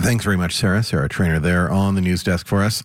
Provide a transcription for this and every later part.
Thanks very much, Sarah. Sarah Trainer there on the news desk for us.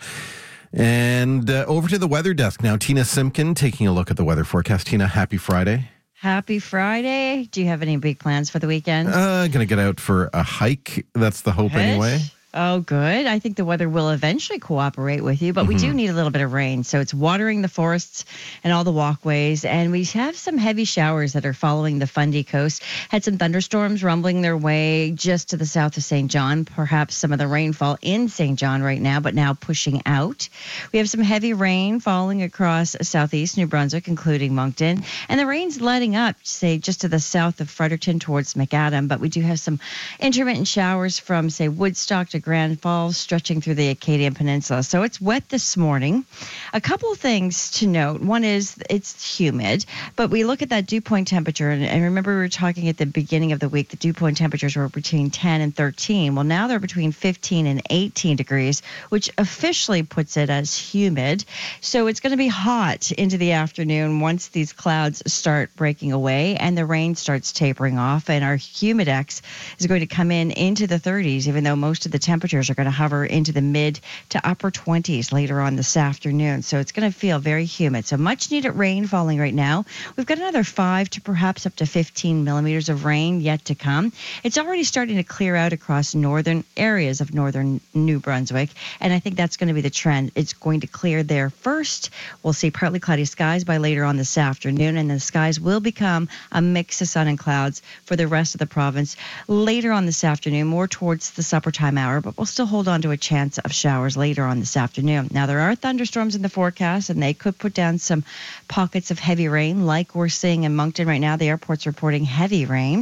And over to the weather desk now. Tina Simpkin taking a look at the weather forecast. Tina, happy Friday. Happy Friday. Do you have any big plans for the weekend? Going to get out for a hike. That's the hope anyway. Oh, good. I think the weather will eventually cooperate with you, but we do need a little bit of rain. So it's watering the forests and all the walkways. And we have some heavy showers that are following the Fundy coast. Had some thunderstorms rumbling their way just to the south of St. John. Perhaps some of the rainfall in St. John right now, but now pushing out. We have some heavy rain falling across southeast New Brunswick, including Moncton. And the rain's letting up, say, just to the south of Fredericton towards McAdam. But we do have some intermittent showers from, say, Woodstock to Grand Falls, stretching through the Acadian Peninsula. So it's wet this morning. A couple of things to note. One is it's humid, but we look at that dew point temperature, and remember we were talking at the beginning of the week, the dew point temperatures were between 10 and 13. Well, now they're between 15 and 18 degrees, which officially puts it as humid. So it's going to be hot into the afternoon once these clouds start breaking away and the rain starts tapering off, and our humidex is going to come in into the 30s, even though most of the temperatures are going to hover into the mid to upper 20s later on this afternoon. So it's going to feel very humid. So much needed rain falling right now. We've got another 5 to perhaps up to 15 millimeters of rain yet to come. It's already starting to clear out across northern areas of northern New Brunswick, and I think that's going to be the trend. It's going to clear there first. We'll see partly cloudy skies by later on this afternoon, and the skies will become a mix of sun and clouds for the rest of the province later on this afternoon, more towards the supper time hour, but we'll still hold on to a chance of showers later on this afternoon. Now, there are thunderstorms in the forecast, and they could put down some pockets of heavy rain, like we're seeing in Moncton right now. The airport's reporting heavy rain.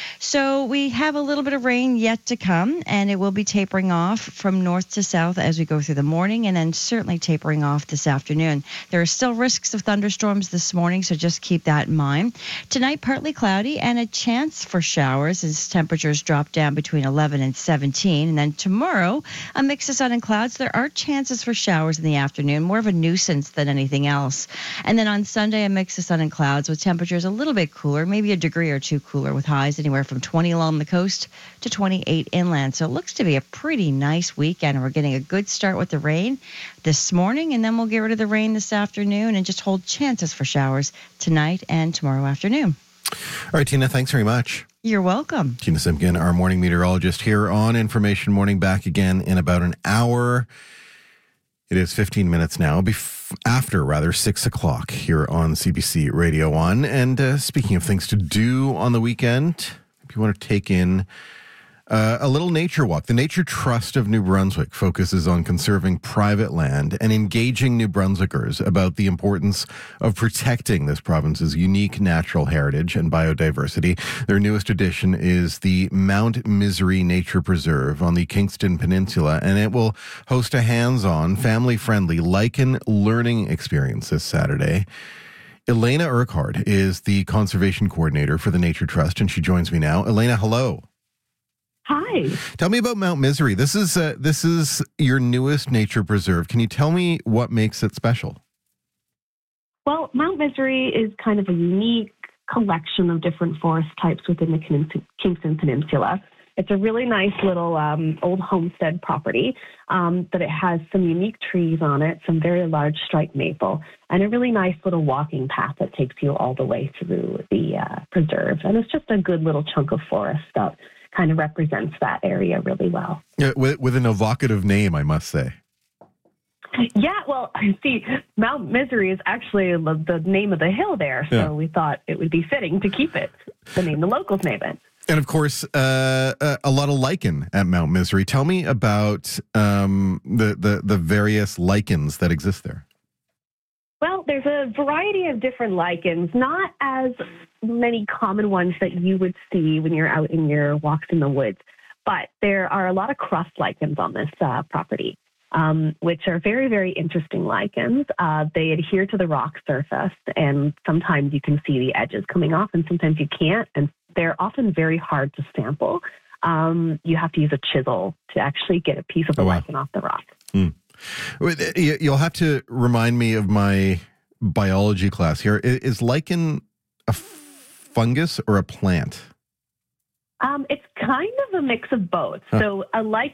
So we have a little bit of rain yet to come, and it will be tapering off from north to south as we go through the morning, and then certainly tapering off this afternoon. There are still risks of thunderstorms this morning, so just keep that in mind. Tonight, partly cloudy and a chance for showers as temperatures drop down between 11 and 17, and then tomorrow, a mix of sun and clouds. There are chances for showers in the afternoon, more of a nuisance than anything else. And then on Sunday, a mix of sun and clouds with temperatures a little bit cooler, maybe a degree or two cooler, with highs anywhere from 20 along the coast to 28 inland. So it looks to be a pretty nice weekend. We're getting a good start with the rain this morning, and then we'll get rid of the rain this afternoon and just hold chances for showers tonight and tomorrow afternoon. All right, Tina, thanks very much. You're welcome. Tina Simpkin, our morning meteorologist here on Information Morning, back again in about an hour. It is 15 minutes now, after 6 o'clock here on CBC Radio 1. And speaking of things to do on the weekend, if you want to take in a little nature walk. The Nature Trust of New Brunswick focuses on conserving private land and engaging New Brunswickers about the importance of protecting this province's unique natural heritage and biodiversity. Their newest addition is the Mount Misery Nature Preserve on the Kingston Peninsula, and it will host a hands-on, family-friendly lichen learning experience this Saturday. Elena Urquhart is the conservation coordinator for the Nature Trust, and she joins me now. Elena, hello. Hi. Tell me about Mount Misery. This is your newest nature preserve. Can you tell me what makes it special? Well, Mount Misery is kind of a unique collection of different forest types within the Kingston Peninsula. It's a really nice little old homestead property, but it has some unique trees on it, some very large striped maple, and a really nice little walking path that takes you all the way through the preserve. And it's just a good little chunk of forest that kind of represents that area really well. Yeah, with an evocative name, I must say. Yeah, well, see, Mount Misery is actually the name of the hill there, so we thought it would be fitting to keep it the name the locals name it. And of course, a lot of lichen at Mount Misery. Tell me about the various lichens that exist there. Well, there's a variety of different lichens, not as many common ones that you would see when you're out in your walks in the woods, but there are a lot of crust lichens on this property, which are very, very interesting lichens. They adhere to the rock surface, and sometimes you can see the edges coming off, and sometimes you can't, and they're often very hard to sample. You have to use a chisel to actually get a piece of the lichen off the rock. Mm. You'll have to remind me of my biology class here. Is lichen a fungus or a plant? It's kind of a mix of both. So a lichen